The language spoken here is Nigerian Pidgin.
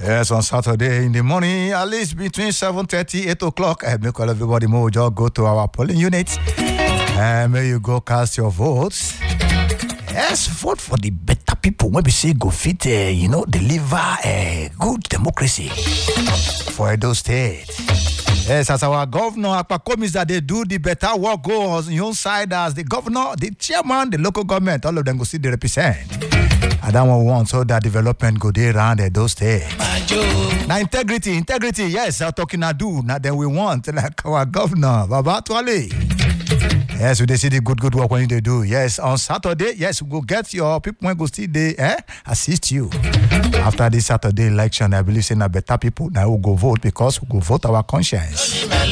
Yes, on Saturday in the morning, at least between 7:30, 8 o'clock, make all everybody move, just go to our polling unit. May you go cast your votes. Yes, vote for the better people. When we say go fit, deliver a good democracy for Edo State. Yes, as our governor, Akpakomis, that they do the better work, go on your side as the governor, the chairman, the local government, all of them go see the represent. And that one want so that development go there around Edo State. Now integrity, yes, I'm talking Adu. Now then we want like our governor, Baba Twale. Yes, we see the good work when they do. Yes, on Saturday, yes, we go get your people when go see they assist you. After this Saturday election, I believe saying better people now will go vote because we go vote our conscience.